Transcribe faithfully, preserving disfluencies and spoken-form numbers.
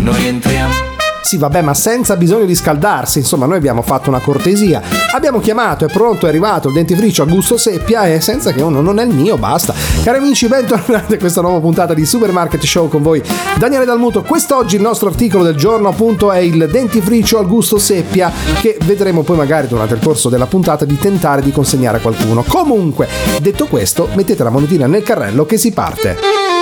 noi entriamo. Sì, vabbè, ma senza bisogno di scaldarsi, insomma, noi abbiamo fatto una cortesia, abbiamo chiamato, è pronto, è arrivato il dentifricio a gusto seppia e senza che uno non è il mio, basta. Cari amici, bentornati a questa nuova puntata di Supermarket Show con voi Daniele Dalmuto. Quest'oggi il nostro articolo del giorno appunto è il dentifricio al gusto seppia, che vedremo poi magari durante il corso della puntata di tentare di consegnare a qualcuno. Comunque, detto questo, mettete la monetina nel carrello che si parte.